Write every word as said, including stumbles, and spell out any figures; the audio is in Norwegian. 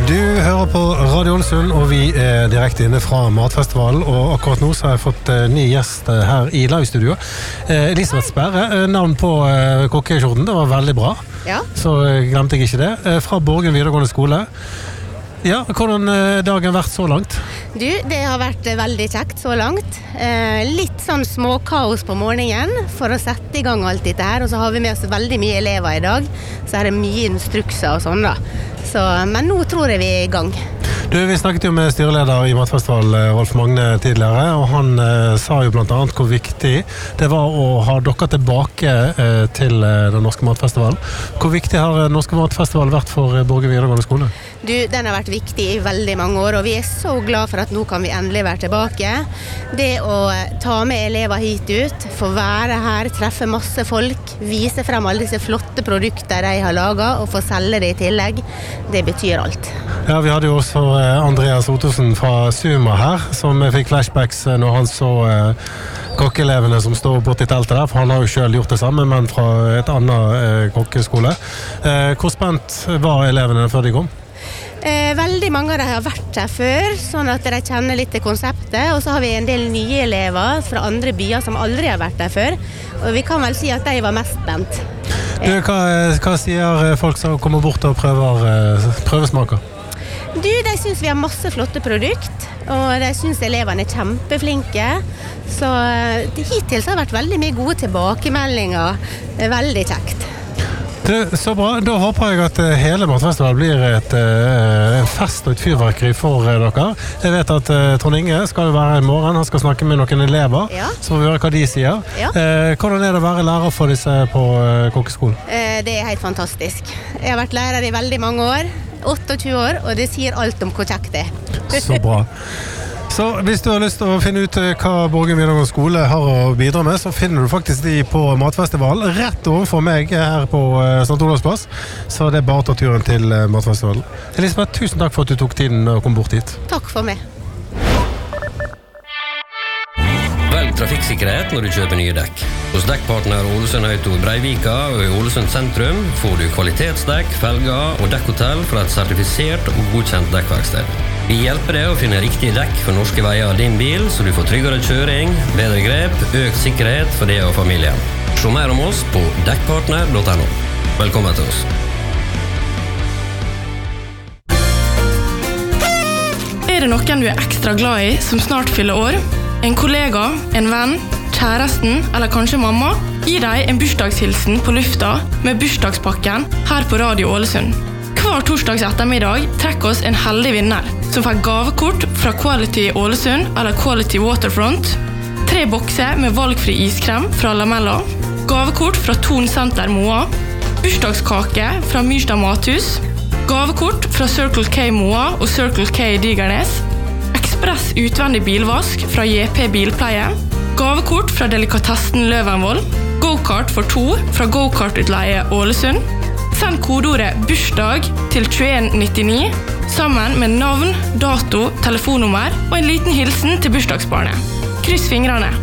Du hører på Radio Ålesund, og vi er direkte inne fra Matfestivalen, og akkurat nå så har jeg fått uh, ny gjest uh, her i live-studio. Uh, Elisabeth Sperre, uh, navn på uh, kokkekjorten, det var veldig bra, ja. Så uh, glemte jeg ikke det. Uh, fra Borgen videregående skole. Ja, hvordan har dagen vært så langt? Du, det har vært veldig kjekt så langt. Eh, litt sånn småkaos på morgenen for å sette i gang alt dette her, og så har vi med oss veldig mye elever i dag, så er det mye instrukser og sånn da. Så, men nå tror jeg vi er i gang. Du, vi snakket jo med styreleder i Matfestival, Rolf Magne, tidligere, og han eh, sa jo blant annet hvor viktig det var å ha dere tilbake eh, til eh, den norske matfestivalen. Hvor viktig har den norske matfestival vært for eh, Borgen videregående skole? Du, den har vært viktig i veldig mange år, og vi er så glad for at nå kan vi endelig være tilbake. Det å ta med elever hit ut, få være her, treffe masse folk, vise frem alle disse flotte produkter de har laget, og få selge det i tillegg, det betyr alt. Ja, vi hadde jo også Andreas Ottosen fra Suma her, som fikk flashbacks når han så eh, kokkeelevene som står borte i teltet der, for han har jo selv gjort det samme, men fra et annet eh, kokkeskole. Eh, hvor spent var elevene før de kom? Eh, veldig mange av dem har vært her før, sånn at de kjenner litt til konseptet, og så har vi en del nye elever fra andre byer som aldri har vært her før, og vi kan vel si at de var mest spent. Du, hva, hva sier folk som kommer bort og prøver, prøvesmaker? Du, de synes vi har masse flotte produkt, og de synes eleverne er kjempeflinke, så hittil så har det vært veldig mye gode tilbakemeldinger. Det er veldig kjekt. Du, så bra. Da håper jeg at hele Matfestival blir et, en fest og et fyrverkeri for dere. Jeg vet at Trond Inge skal være her i morgen, han skal snakke med noen elever, ja. Så vi hører hva de sier. Ja. Hvordan er det å være lærer for disse på kokkeskolen? Det er helt fantastisk. Jeg har vært lærer i veldig mange år, åttiåtte år, og det sier alt om hvor kjekt det er. Så bra. Så hvis du har lyst til å finne ut hva Borgen videregående skole har å bidra med, så finner du faktisk de på Matfestival, rett overfor meg her på Sankt Olavs plass. Så det er bare å ta turen til Matfestivalen. Elisabeth, tusen takk for at du tok tiden og kom bort hit. Takk for meg. Velg trafikksikkerhet når du kjøper nye dekk. Hos dekkpartner Ålesund Auto i Breivika og i Ålesund sentrum får du kvalitetsdekk, felger og dekkhotell fra et sertifisert og godkjent dekkverksted. Vi hjelper deg å finne riktige dekk for norske veier av din bil, så du får tryggere kjøring, bedre grep, økt sikkerhet for deg og familien. Se mer om oss på dekkpartner punktum no. Velkommen til oss. Er det noen du er ekstra glad i som snart fyller år? En kollega, en venn, kjæresten eller kanskje mamma? Gi deg en bursdagshilsen på lufta med bursdagspakken her på Radio Ålesund. Hver torsdags ettermiddag trekker oss en heldig vinner som får gavekort fra Quality Ålesund eller Quality Waterfront, tre bokser med valgfri iskrem fra Lamella, gavekort fra Ton Center Moa, bursdagskake fra Myrstad Mathus, gavekort fra Circle K Moa og Circle K Digernes, ekspress utvendig bilvask fra J P Bilpleie, gavekort fra Delikatessen Løvenvoll, go-kart for to fra Go-kart-utleie Ålesund. Send kodeordet bursdag til tjueen nittini sammen med navn, dato, telefonnummer og en liten hilsen til bursdagsbarnet. Kryss fingrene!